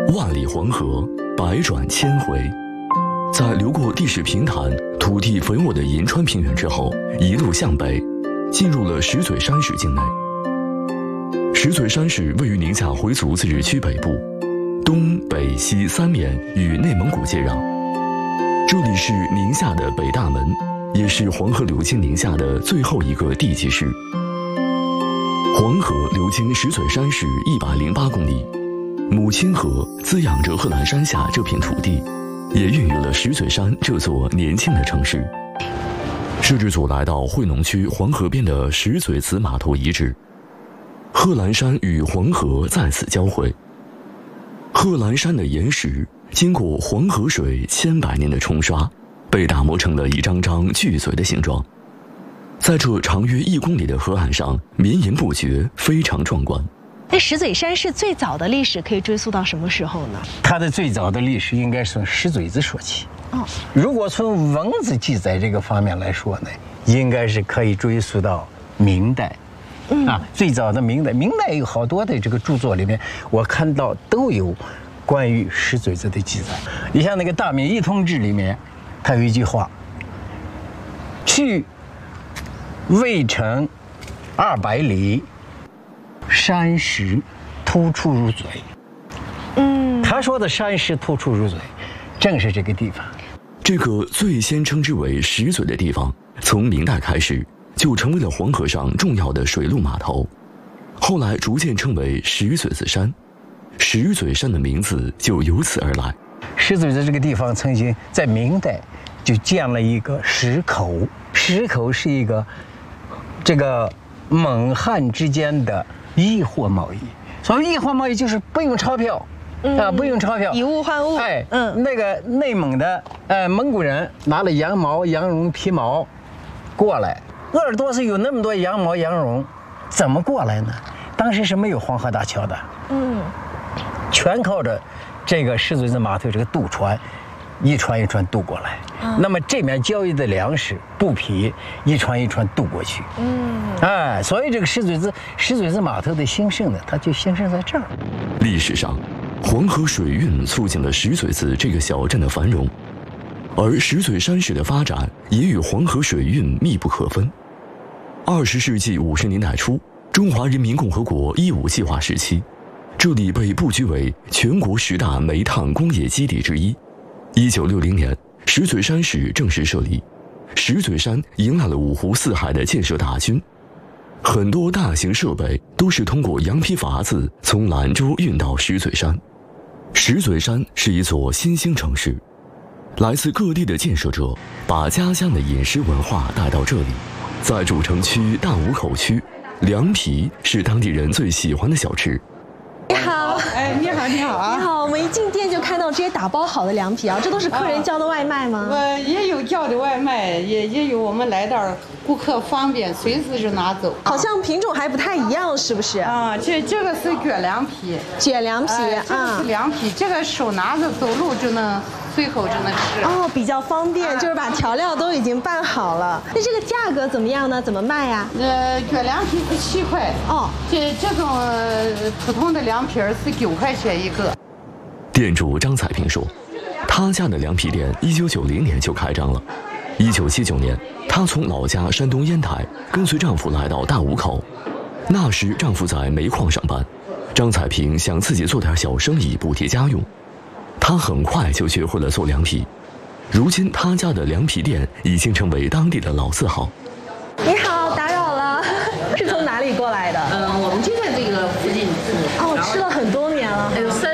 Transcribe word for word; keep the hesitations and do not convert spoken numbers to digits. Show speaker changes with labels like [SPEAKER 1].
[SPEAKER 1] 万里黄河，百转千回。在流过地势平坦、土地肥沃的银川平原之后，一路向北，进入了石嘴山市境内。石嘴山市位于宁夏回族自治区北部，东北西三面与内蒙古接壤。这里是宁夏的北大门，也是黄河流经宁夏的最后一个地级市。黄河流经石嘴山市一百零八公里，母亲河滋养着贺兰山下这片土地，也孕育了石嘴山这座年轻的城市。摄制组来到惠农区黄河边的石嘴子码头遗址，贺兰山与黄河在此交汇。贺兰山的岩石经过黄河水千百年的冲刷，被打磨成了一张张巨嘴的形状。在这长约一公里的河岸上，绵延不绝，非常壮观。
[SPEAKER 2] 那石嘴山是最早的历史可以追溯到什么时候呢？
[SPEAKER 3] 它的最早的历史应该从石嘴子说起。
[SPEAKER 2] 哦，
[SPEAKER 3] 如果从文字记载这个方面来说呢，应该是可以追溯到明代。嗯啊，最早的明代，明代有好多的这个著作里面，我看到都有关于石嘴子的记载。你像那个《大明一通志》里面，它有一句话：“去渭城二百里，山石突出如嘴。”嗯，他说的山石突出如嘴，正是这个地方。
[SPEAKER 1] 这个最先称之为石嘴的地方，从明代开始就成为了黄河上重要的水陆码头，后来逐渐称为石嘴子山，石嘴山的名字就由此而来。
[SPEAKER 3] 石嘴子这个地方曾经在明代就建了一个石口，石口是一个这个蒙汉之间的易货贸易。所谓易货贸易就是不用钞票。嗯、啊，不用钞票，
[SPEAKER 2] 以物换物。
[SPEAKER 3] 哎，嗯，那个内蒙的呃蒙古人拿了羊毛、羊绒、皮毛过来，鄂尔多斯有那么多羊毛、羊绒，怎么过来呢？当时是没有黄河大桥的，嗯，全靠着这个石嘴子码头这个渡船，一船一船渡过来。嗯、那么这面交易的粮食、布匹，一船一船渡过去。嗯，哎，所以这个石嘴子石嘴子码头的兴盛呢，它就兴盛在这儿。
[SPEAKER 1] 历史上，黄河水运促进了石嘴子这个小镇的繁荣，而石嘴山市的发展也与黄河水运密不可分。二十世纪五十年代初，中华人民共和国一五计划时期，这里被布局为全国十大煤炭工业基地之一。一九六零年，石嘴山市正式设立，石嘴山迎来了五湖四海的建设大军。很多大型设备都是通过羊皮筏子从兰州运到石嘴山。石嘴山是一座新兴城市，来自各地的建设者把家乡的饮食文化带到这里。在主城区大沽口区，凉皮是当地人最喜欢的小吃。
[SPEAKER 2] 你好，
[SPEAKER 4] 哎，你好，你好啊！
[SPEAKER 2] 你好，我们一进店就看到这些打包好的凉皮啊，这都是客人叫的外卖吗？
[SPEAKER 4] 我也有叫的外卖，也也有我们来这儿，顾客方便，随时就拿走。
[SPEAKER 2] 好像品种还不太一样，是不是？
[SPEAKER 4] 啊，这这个是卷凉皮，
[SPEAKER 2] 卷凉皮
[SPEAKER 4] 啊，这个是凉皮，这个手拿着走路就能随口就能吃。
[SPEAKER 2] 哦，比较方便，就是把调料都已经拌好了。那这个价格怎么样呢？怎么卖呀？
[SPEAKER 4] 呃，卷凉皮是七块，哦，这这种普通的凉皮是九块钱一个。
[SPEAKER 1] 店主张彩萍说，他家的凉皮店一九九零年就开张了。一九七九年，她从老家山东烟台跟随丈夫来到大沽口。那时丈夫在煤矿上班，张彩萍想自己做点小生意补贴家用。她很快就学会了做凉皮，如今她家的凉皮店已经成为当地的老字号。
[SPEAKER 2] 你好，打扰了，是从哪里过来的？
[SPEAKER 5] 嗯，我们就在这个附近住。
[SPEAKER 2] 哦，吃了很多年了。